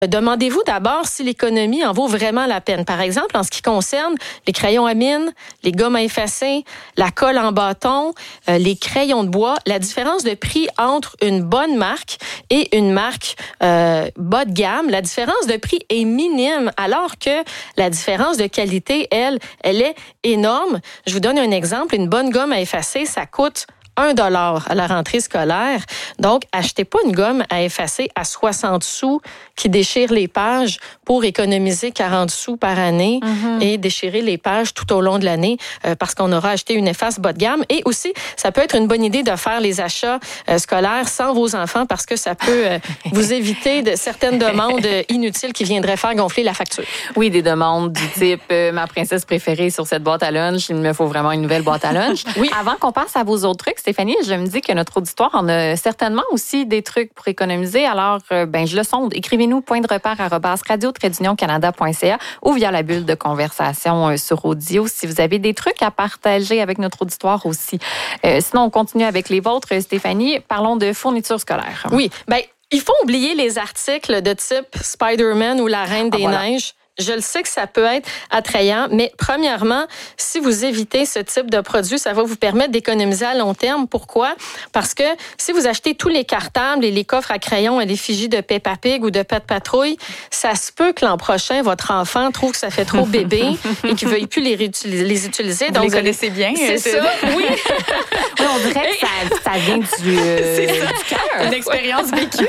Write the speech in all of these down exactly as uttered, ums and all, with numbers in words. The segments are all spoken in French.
Demandez-vous d'abord si l'économie en vaut vraiment la peine. Par exemple, en ce qui concerne les crayons à mine, les gommes à effacer, la colle en bâton, euh, les crayons de bois, la différence de prix entre une bonne marque et une marque euh, bas de gamme, la différence de prix est minime, alors que la différence de qualité, elle, elle est énorme. Je vous donne un exemple. Une bonne gomme à effacer, ça coûte un dollar à la rentrée scolaire. Donc, achetez pas une gomme à effacer à soixante sous qui déchire les pages pour économiser quarante sous par année mm-hmm. et déchirer les pages tout au long de l'année euh, parce qu'on aura acheté une efface bas de gamme. Et aussi, ça peut être une bonne idée de faire les achats euh, scolaires sans vos enfants parce que ça peut euh, vous éviter de certaines demandes inutiles qui viendraient faire gonfler la facture. Oui, des demandes du type euh, ma princesse préférée sur cette boîte à lunch, il me faut vraiment une nouvelle boîte à lunch. Oui. Avant qu'on passe à vos autres trucs, Stéphanie, je me dis que notre auditoire en a certainement aussi des trucs pour économiser. Alors, euh, ben, je le sonde. Écrivez-nous point de repère arobase radio trait d'union canada point c a ou via la bulle de conversation euh, sur audio si vous avez des trucs à partager avec notre auditoire aussi. Euh, sinon, on continue avec les vôtres. Stéphanie, parlons de fournitures scolaires. Oui, ben, il faut oublier les articles de type Spider-Man ou la Reine des ah, voilà. Neiges. Je le sais que ça peut être attrayant, mais premièrement, si vous évitez ce type de produit, ça va vous permettre d'économiser à long terme. Pourquoi? Parce que si vous achetez tous les cartables et les coffres à crayons à l'effigie de Peppa Pig ou de Pat Patrouille, ça se peut que l'an prochain, votre enfant trouve que ça fait trop bébé et qu'il ne veuille plus les, réutiliser, les utiliser. Vous Donc, les connaissez bien. C'est ça, oui. Oui, on dirait que ça, ça vient du, euh, du cœur. Une expérience vécue.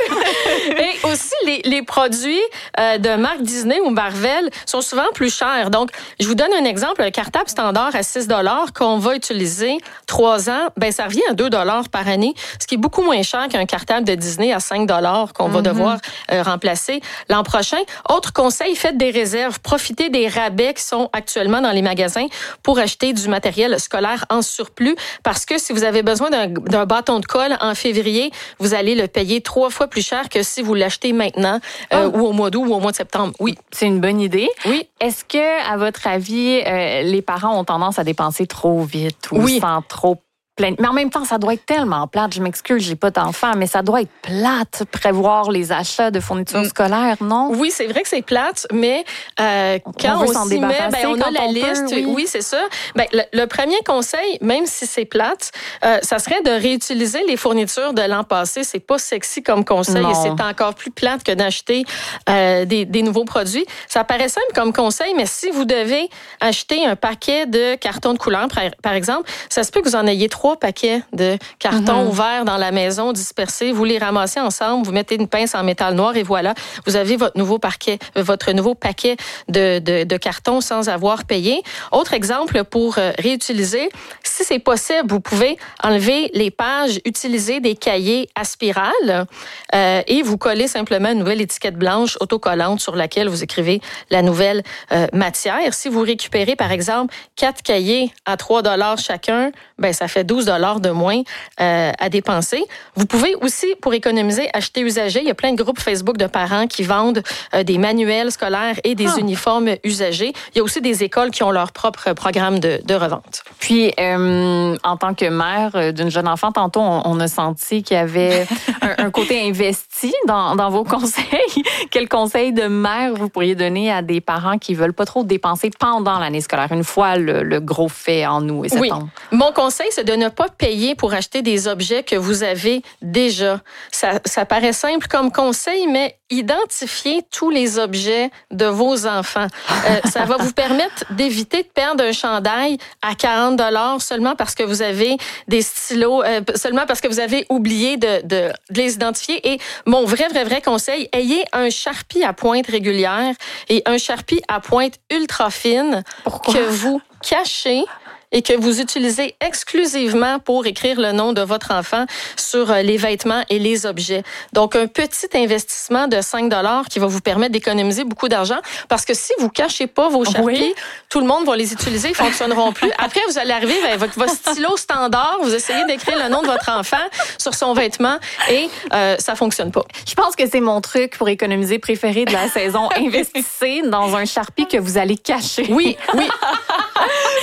Et aussi, les, les produits euh, de marque Disney ou Marvel sont souvent plus chers. Donc, je vous donne un exemple. Un cartable standard à six dollars qu'on va utiliser trois ans, ben ça revient à deux dollars par année, ce qui est beaucoup moins cher qu'un cartable de Disney à cinq dollars qu'on mm-hmm. va devoir euh, remplacer l'an prochain. Autre conseil, faites des réserves. Profitez des rabais qui sont actuellement dans les magasins pour acheter du matériel scolaire en surplus parce que si vous avez besoin d'un, d'un bâton de colle en février, vous allez le payer trois fois plus cher que si vous l'achetez maintenant euh, oh. ou au mois d'août ou au mois de septembre. Oui. C'est une bonne idée. Oui. Est-ce que, à votre avis, euh, les parents ont tendance à dépenser trop vite ou oui. sans trop plein? Mais en même temps, ça doit être tellement plate. Je m'excuse, j'ai pas d'enfant, mais ça doit être plate prévoir les achats de fournitures mm. scolaires, non? Oui, c'est vrai que c'est plate, mais euh, quand on, on s'y met, ben, on a la on liste. Peut, oui. oui, c'est ça. Ben, le, le premier conseil, même si c'est plate, euh, ça serait de réutiliser les fournitures de l'an passé. C'est pas sexy comme conseil non. et c'est encore plus plate que d'acheter euh, des, des nouveaux produits. Ça paraît simple comme conseil, mais si vous devez acheter un paquet de cartons de couleur, par, par exemple, ça se peut que vous en ayez trois trois paquets de cartons mm-hmm. ouverts dans la maison, dispersés. Vous les ramassez ensemble, vous mettez une pince en métal noir et voilà, vous avez votre nouveau parquet, votre nouveau paquet de, de, de cartons sans avoir payé. Autre exemple pour euh, réutiliser, si c'est possible, vous pouvez enlever les pages, utiliser des cahiers à spirale euh, et vous collez simplement une nouvelle étiquette blanche autocollante sur laquelle vous écrivez la nouvelle euh, matière. Si vous récupérez, par exemple, quatre cahiers à trois dollars chacun, ben ça fait douze dollars de moins euh, à dépenser. Vous pouvez aussi, pour économiser, acheter usagé. Il y a plein de groupes Facebook de parents qui vendent euh, des manuels scolaires et des ah. uniformes usagés. Il y a aussi des écoles qui ont leur propre programme de, de revente. Puis, euh, en tant que mère d'une jeune enfant, tantôt, on, on a senti qu'il y avait un, un côté investi dans, dans vos conseils. Quel conseil de mère vous pourriez donner à des parents qui veulent pas trop dépenser pendant l'année scolaire, une fois le, le gros fait en août et septembre? Oui. Mon conseil, c'est de ne pas payer pour acheter des objets que vous avez déjà. Ça, ça paraît simple comme conseil, mais identifiez tous les objets de vos enfants. Euh, ça va vous permettre d'éviter de perdre un chandail à quarante dollars seulement parce que vous avez des stylos, euh, seulement parce que vous avez oublié de, de, de les identifier. Et mon vrai, vrai, vrai conseil, ayez un Sharpie à pointe régulière et un Sharpie à pointe ultra fine. Pourquoi? Que vous cachez et que vous utilisez exclusivement pour écrire le nom de votre enfant sur les vêtements et les objets. Donc, un petit investissement de cinq dollars qui va vous permettre d'économiser beaucoup d'argent parce que si vous cachez pas vos Sharpies, oui. tout le monde va les utiliser, ils fonctionneront plus. Après, vous allez arriver avec votre stylo standard, vous essayez d'écrire le nom de votre enfant sur son vêtement et euh, ça fonctionne pas. Je pense que c'est mon truc pour économiser préféré de la saison. Investissez dans un Sharpie que vous allez cacher. Oui, oui.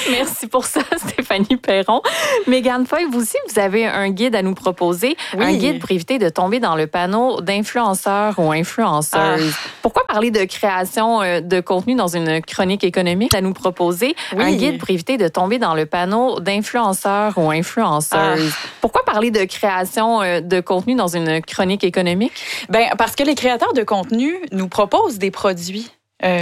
Merci pour ça, Stéphanie Perron. Mégane Foy, vous aussi, vous avez un guide à nous proposer. Oui. Un guide pour éviter de tomber dans le panneau d'influenceurs ou influenceuses. Ah. Pourquoi parler de création de contenu dans une chronique économique à nous proposer? Oui. Un guide pour éviter de tomber dans le panneau d'influenceurs ou influenceuses. Ah. Pourquoi parler de création de contenu dans une chronique économique? Ben, parce que les créateurs de contenu nous proposent des produits.